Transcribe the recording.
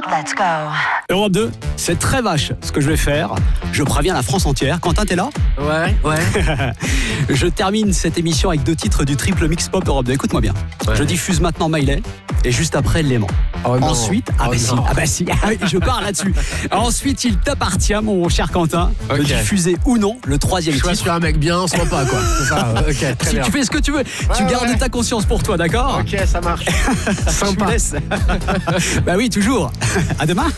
Let's go. Europe 2, c'est très vache ce que je vais faire. Je préviens la France entière. Quentin, t'es là ? Ouais. Je termine cette émission avec 2 titres du triple mix pop Europe 2. Écoute-moi bien. Ouais. Je diffuse maintenant Maïlay et juste après Léman. Oh non. Ensuite, non. si, je pars là-dessus. Ensuite, il t'appartient, mon cher Quentin, de Ok. diffuser ou non le 3e Soit titre. sur un mec bien, soit pas quoi. C'est ça. Ok, très Si bien. tu fais ce que tu veux, tu gardes ta conscience pour toi, d'accord ? Ok, ça marche. Je vous Sympa. laisse. Bah oui, toujours. À demain.